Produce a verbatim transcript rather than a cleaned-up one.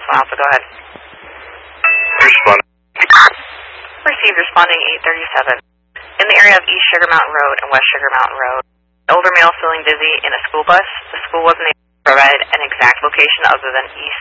Alpha, go ahead. Respond. Received responding eight thirty-seven. In the area of East Sugar Mountain Road and West Sugar Mountain Road, older male feeling dizzy in a school bus. The school wasn't able to provide an exact location other than East